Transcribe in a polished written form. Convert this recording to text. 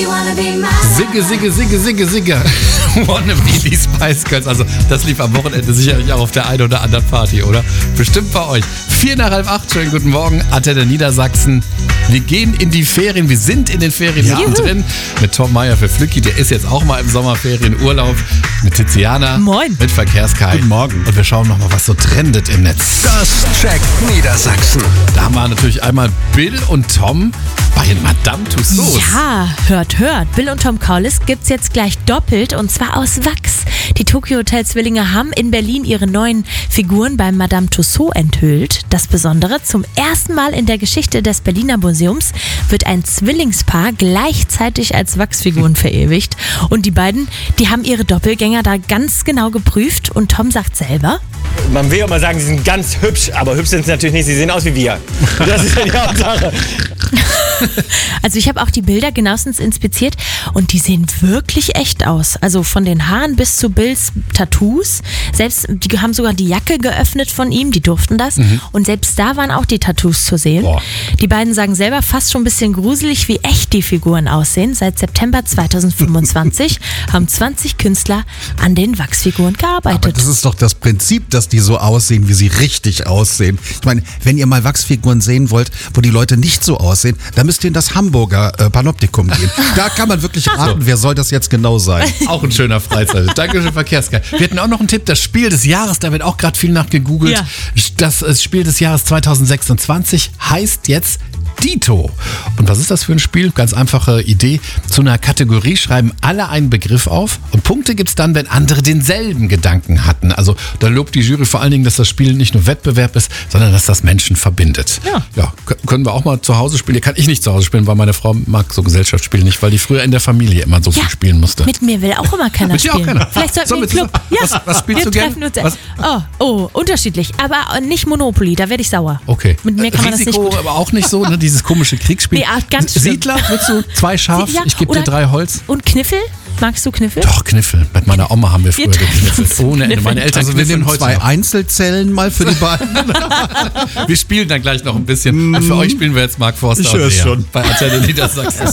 Sigge. Wanna be die Spice Girls. Also das lief am Wochenende sicherlich auch auf der einen oder anderen Party, oder? Bestimmt bei euch. 7:45, schönen guten Morgen, Antenne Niedersachsen. Wir gehen in die Ferien, wir sind in den Ferien mittendrin mit Tom Meyer für Flücki, der ist jetzt auch mal im Sommerferienurlaub, mit Tiziana, Moin, mit Verkehrskai. Guten Morgen. Und wir schauen nochmal, was so trendet im Netz. Das checkt Niedersachsen. Da haben wir natürlich einmal Bill und Tom bei Madame Tussauds. Ja, hört. Bill und Tom Kaulitz gibt's jetzt gleich doppelt und zwar aus Wachs. Die Tokyo Hotel Zwillinge haben in Berlin ihre neuen Figuren beim Madame Tussauds enthüllt. Das Besondere, zum ersten Mal in der Geschichte des Berliner Museums wird ein Zwillingspaar gleichzeitig als Wachsfiguren verewigt. Und die beiden, die haben ihre Doppelgänger da ganz genau geprüft und Tom sagt selber: Man will ja mal sagen, sie sind ganz hübsch, aber hübsch sind sie natürlich nicht, sie sehen aus wie wir. Das ist ja die Hauptsache. Also ich habe auch die Bilder genauestens inspiziert und die sehen wirklich echt aus. Also von den Haaren bis zu Bills Tattoos. Selbst, die haben sogar die Jacke geöffnet von ihm, die durften das. Und selbst da waren auch die Tattoos zu sehen. Boah. Die beiden sagen selber fast schon ein bisschen gruselig, wie echt die Figuren aussehen. Seit September 2025 haben 20 Künstler an den Wachsfiguren Aber gearbeitet. das ist doch das Prinzip, dass die so aussehen, wie sie richtig aussehen. Ich meine, wenn ihr mal Wachsfiguren sehen wollt, wo die Leute nicht so aussehen, dann müsst ihr in das Hamburger Panoptikum gehen. Da kann man wirklich raten, wer soll das jetzt genau sein. Auch ein schöner Freizeit. Dankeschön, Verkehrskai. Wir hatten auch noch einen Tipp, das Spiel des Jahres, da wird auch gerade viel nachgegoogelt. Ja. Das Spiel des Jahres 2026 heißt jetzt Dito. Und was ist das für ein Spiel? Ganz einfache Idee. Zu einer Kategorie schreiben alle einen Begriff auf und Punkte gibt es dann, wenn andere denselben Gedanken hatten. Also da lobt die Jury vor allen Dingen, dass das Spiel nicht nur Wettbewerb ist, sondern dass das Menschen verbindet. Ja, können wir auch mal zu Hause spielen. Hier kann ich nicht zu Hause spielen, weil meine Frau mag so Gesellschaftsspiele nicht, weil die früher in der Familie immer so viel spielen musste. Mit mir will auch immer keiner Mit dir spielen. auch keiner? Vielleicht sollten wir mit einen Club. Ja, was spielst wir du gerne? treffen uns. Oh, unterschiedlich. Aber nicht Monopoly, da werde ich sauer. Okay. Mit mir kann man das nicht Risiko, gut. aber auch nicht so, ne? Dieses komische Kriegsspiel. Nee, ganz schlimm. Siedler, willst du 2 Schaf? Ja, Ich gebe dir oder- 3 Holz. Und Kniffel? Magst du Kniffel? Doch, Kniffel. Mit meiner Oma haben wir früher treffen gekniffelt. uns Ohne Ende. Meine Eltern Also wir kniffeln nehmen heute 2 noch. Einzelzellen mal für die beiden. Wir spielen dann gleich noch ein bisschen. Und für euch spielen wir jetzt Mark Forster Ich und hör's Lea schon. bei Antenne Niedersachsen.